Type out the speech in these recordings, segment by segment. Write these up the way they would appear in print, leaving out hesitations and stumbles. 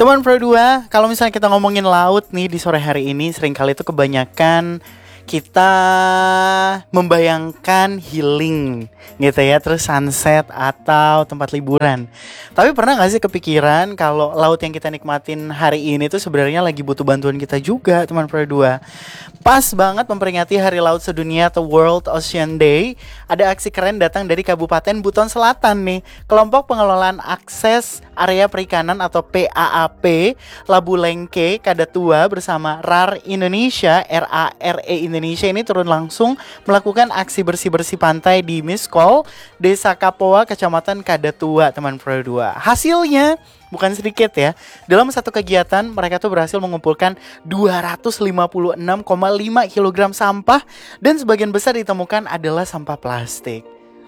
Teman Pro 2, kalau misalnya kita ngomongin laut nih di sore hari ini, seringkali itu kebanyakan kita membayangkan healing gitu ya, terus sunset atau tempat liburan. Tapi pernah gak sih kepikiran kalau laut yang kita nikmatin hari ini tuh sebenarnya lagi butuh bantuan kita juga, teman Pro 2. Pas banget memperingati Hari Laut Sedunia atau World Ocean Day, ada aksi keren datang dari Kabupaten Buton Selatan nih. Kelompok Pengelolaan Akses Area Perikanan atau PAAP Labu Lengke Kadatua bersama RAR Indonesia, RARE Indonesia ini turun langsung melakukan aksi bersih-bersih pantai di Miskol, Desa Kapoa, Kecamatan Kadatua, teman Pro 2. Hasilnya bukan sedikit ya. Dalam satu kegiatan mereka tuh berhasil mengumpulkan 256,5 kg sampah dan sebagian besar ditemukan adalah sampah plastik.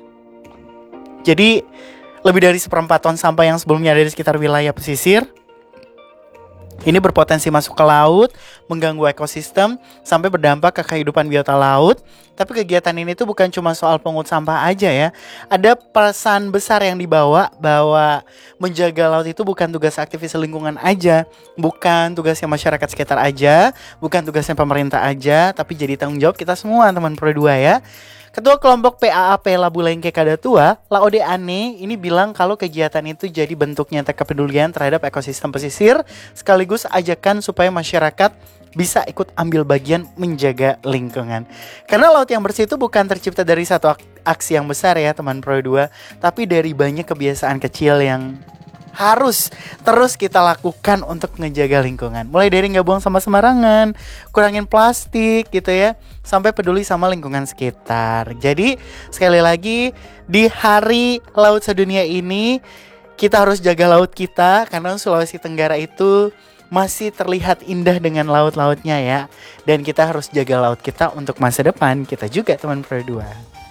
Jadi lebih dari 1/4 ton sampah yang sebelumnya ada di sekitar wilayah pesisir ini berpotensi masuk ke laut, mengganggu ekosistem, sampai berdampak ke kehidupan biota laut. Tapi kegiatan ini tuh bukan cuma soal pungut sampah aja ya. Ada pesan besar yang dibawa bahwa menjaga laut itu bukan tugas aktivis lingkungan aja, bukan tugasnya masyarakat sekitar aja, bukan tugasnya pemerintah aja, tapi jadi tanggung jawab kita semua, teman Pro 2 ya. Ketua kelompok PAAP Labu Lengke Kadatua, Laode Ane, ini bilang kalau kegiatan itu jadi bentuk nyata kepedulian terhadap ekosistem pesisir, sekaligus ajakan supaya masyarakat bisa ikut ambil bagian menjaga lingkungan. Karena laut yang bersih itu bukan tercipta dari satu aksi yang besar ya teman Pro 2, tapi dari banyak kebiasaan kecil yang harus terus kita lakukan untuk ngejaga lingkungan. Mulai dari nggak buang sampah sembarangan, kurangin plastik gitu ya, sampai peduli sama lingkungan sekitar. Jadi sekali lagi di Hari Laut Sedunia ini kita harus jaga laut kita, karena Sulawesi Tenggara itu masih terlihat indah dengan laut-lautnya ya. Dan kita harus jaga laut kita untuk masa depan kita juga, teman Pro 2.